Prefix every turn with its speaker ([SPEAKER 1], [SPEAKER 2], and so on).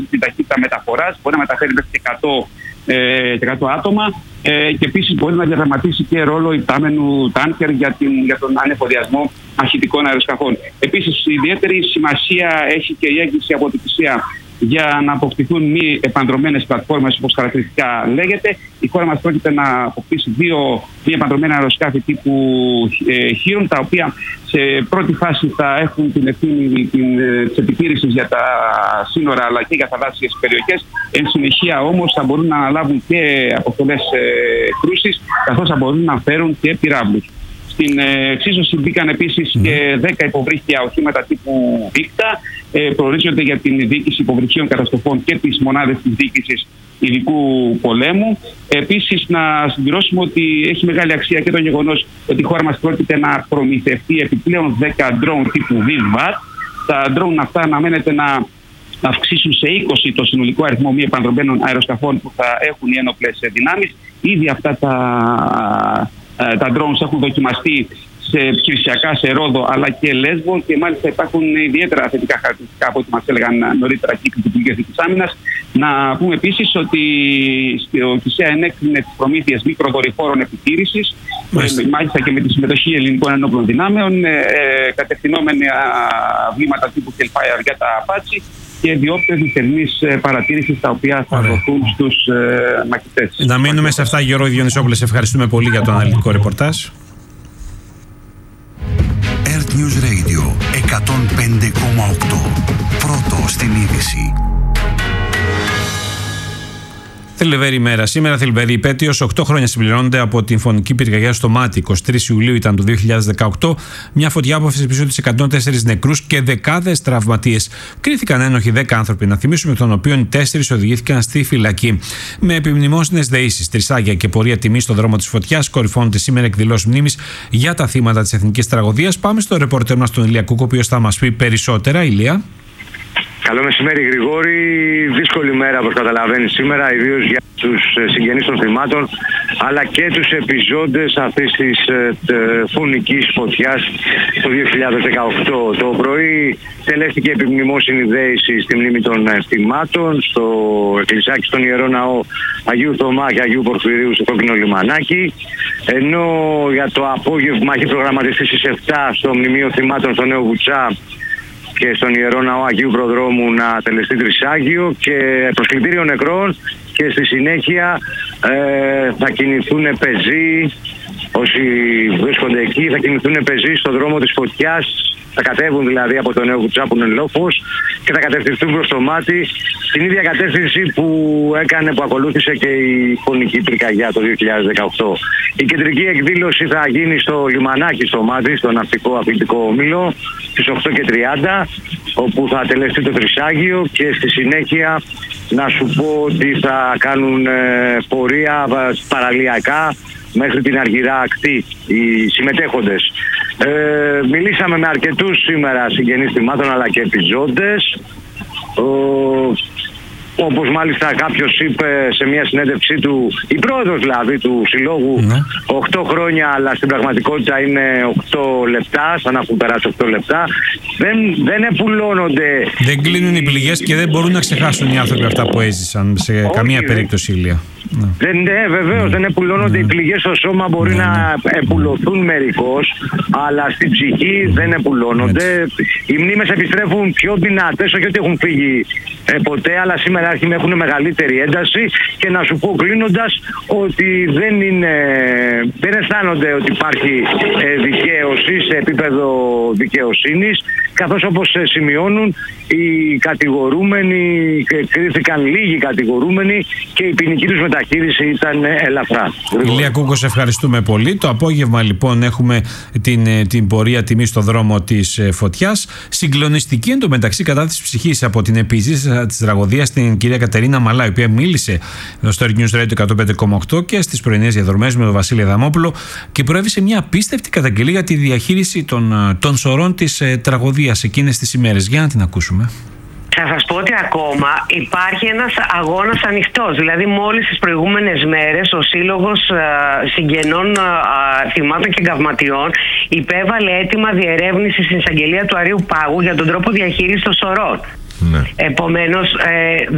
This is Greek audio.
[SPEAKER 1] την ταχύτητα μεταφοράς, μπορεί να μεταφέρει μέχρι και 100 άτομα και επίσης μπορεί να διαδραματίσει και ρόλο υπτάμενου τάνκερ για τον ανεφοδιασμό μαχητικών αεροσκαφών. Επίσης, ιδιαίτερη σημασία έχει και η έγκριση από την Τουρκία για να αποκτηθούν μη επανδρωμένες πλατφόρμες, όπως χαρακτηριστικά λέγεται. Η χώρα μας πρόκειται να αποκτήσει 2 μη επανδρομένα αεροσκάφη τύπου Χίρον, τα οποία σε πρώτη φάση θα έχουν την ευθύνη της επιτήρησης για τα σύνορα αλλά και για θαλάσσιες περιοχές. Εν συνεχεία όμως θα μπορούν να αναλάβουν και αποστολές κρούσης, καθώς θα μπορούν να φέρουν και πυράβλους. Στην εξίσωση μπήκαν επίσης και 10 υποβρύχια οχήματα τύπου Βίκτα. Προορίζονται για την διοίκηση υποβρυχίων καταστροφών και τις μονάδες της διοίκησης ειδικού πολέμου. Επίσης, να συμπληρώσουμε ότι έχει μεγάλη αξία και το γεγονός ότι η χώρα μας πρόκειται να προμηθευτεί επιπλέον 10 drone τύπου VISVAT. Τα drone αυτά αναμένεται να αυξήσουν σε 20 το συνολικό αριθμό μη επανδρομένων αεροσκαφών που θα έχουν οι ένοπλες δυνάμεις. Ήδη αυτά τα drones έχουν δοκιμαστεί επιχειρησιακά σε Ρόδο αλλά και Λέσβο και μάλιστα υπάρχουν ιδιαίτερα θετικά χαρακτηριστικά από ό,τι μας έλεγαν νωρίτερα κύκλοι της Υπουργείας της Άμυνας. Να πούμε επίσης ότι ο ΚΙΣΕΑ ενέκρινε τις προμήθειες μικροδορυφόρων επιτήρησης, μάλιστα και με τη συμμετοχή ελληνικών ενόπλων δυνάμεων, κατευθυνόμενα βλήματα τύπου Hellfire για τα Apache και διόπτες νυχτερινής παρατήρησης τα οποία θα δοθούν στους μαχητές.
[SPEAKER 2] Να μείνουμε σε αυτά, Γιώργο Διονυσόπουλε. Σε ευχαριστούμε πολύ για το αναλυτικό ρεπορτάζ.
[SPEAKER 3] Earth News Radio 105,8. Πρώτο στην είδηση.
[SPEAKER 2] Θλιβερή ημέρα. Σήμερα θλιβερή υπέτειος. 8 χρόνια συμπληρώνονται από την φωνική πυρκαγιά στο Μάτι. 23 Ιουλίου ήταν το 2018. Μια φωτιά που άφησε πίσω της 104 νεκρούς και δεκάδες τραυματίες. Κρίθηκαν ένοχοι 10 άνθρωποι, να θυμίσουμε, εκ των οποίων οι 4 οδηγήθηκαν στη φυλακή. Με επιμνημόσυνες δεήσεις, τρισάγια και πορεία τιμής στον δρόμο της φωτιάς, κορυφώνονται σήμερα εκδηλώσεις μνήμης για τα θύματα της εθνικής τραγωδίας. Πάμε στο ρεπόρτερ μας, τον Ηλία Κούκο, ο οποίος θα μας πει περισσότερα. Ηλία.
[SPEAKER 4] Καλό μεσημέρι, Γρηγόρη. Δύσκολη μέρα, όπως καταλαβαίνεις, σήμερα, ιδίως για τους συγγενείς των θυμάτων, αλλά και τους επιζώντες αυτής της φωνικής φωτιάς το 2018. Το πρωί τελέστηκε επιμνημόσυνη δέηση στη μνήμη των θυμάτων στο εκκλησάκι στον Ιερό Ναό Αγίου Θωμά και Αγίου Πορφυρίου στο Κόκκινο Λιμανάκι, ενώ για το απόγευμα έχει προγραμματιστεί στις 7 στο Μνημείο Θυμάτων στο Νέο Βουτσά και στον Ιερό Ναό Αγίου Προδρόμου να τελεστεί τρισάγιο και προσκλητήριο νεκρών, και στη συνέχεια θα κινηθούν πεζοί, όσοι βρίσκονται εκεί θα κινηθούν πεζοί στον δρόμο της φωτιάς, θα κατέβουν δηλαδή από το Νέο Βουτσά που είναι λόφος και θα κατευθυνθούν προς το Μάτι, στην ίδια κατεύθυνση που ακολούθησε και η φωνική πυρκαγιά το 2018. Η κεντρική εκδήλωση θα γίνει στο λιμανάκι στο Μάτι, στο ναυτικό αθλητικό όμιλο, στις 8:30, όπου θα τελεστεί το τρισάγιο, και στη συνέχεια να σου πω ότι θα κάνουν πορεία παραλιακά μέχρι την Αργυρά Ακτή οι συμμετέχοντες. Μιλήσαμε με αρκετούς σήμερα συγγενείς θυμάτων αλλά και επιζώντες. Όπως μάλιστα κάποιος είπε σε μια συνέντευξή του, η πρόεδρος δηλαδή του συλλόγου, 8 χρόνια, αλλά στην πραγματικότητα είναι 8 λεπτά, σαν να έχουν περάσει 8 λεπτά. Δεν επουλώνονται.
[SPEAKER 2] Δεν κλείνουν οι πληγές και δεν μπορούν να ξεχάσουν οι άνθρωποι αυτά που έζησαν σε καμία περίπτωση, Ηλία.
[SPEAKER 4] Βεβαίως δεν επουλώνονται οι πληγές στο σώμα, μπορεί να επουλωθούν μερικώς, αλλά στην ψυχή δεν επουλώνονται. Οι μνήμες επιστρέφουν πιο δυνατές, όχι ότι έχουν φύγει ποτέ, αλλά σήμερα έχουν μεγαλύτερη ένταση, και να σου πω κλείνοντας ότι δεν αισθάνονται ότι υπάρχει δικαίωση σε επίπεδο δικαιοσύνης, καθώς όπως σημειώνουν οι κατηγορούμενοι, κρίθηκαν λίγοι κατηγορούμενοι και η ποινική τους μεταχείριση ήταν ελαφρά.
[SPEAKER 2] Ηλία Κούκο, σε ευχαριστούμε πολύ. Το απόγευμα λοιπόν έχουμε την πορεία τιμή στο δρόμο της φωτιάς. Συγκλονιστική εντωμεταξύ κατάθεση ψυχής από την επιζήτησα της τραγωδίας, την κυρία Κατερίνα Μαλά, η οποία μίλησε στο Earth News Radio 105,8 και στις πρωινές διαδρομές με τον Βασίλη Αδαμόπουλο και προέβησε μια απίστευτη καταγγελία για τη διαχείριση των σωρών της τραγωδίας εκείνες τις ημέρες. Για να την ακούσουμε.
[SPEAKER 5] Θα σας πω ότι ακόμα υπάρχει ένας αγώνας ανοιχτός. Δηλαδή μόλις τις προηγούμενες μέρες ο Σύλλογος Συγγενών Θυμάτων και Εγκαυματιών υπέβαλε αίτημα διερεύνησης στην εισαγγελία του Αρείου Πάγου για τον τρόπο διαχείρισης των σωρών. Ναι. Επομένως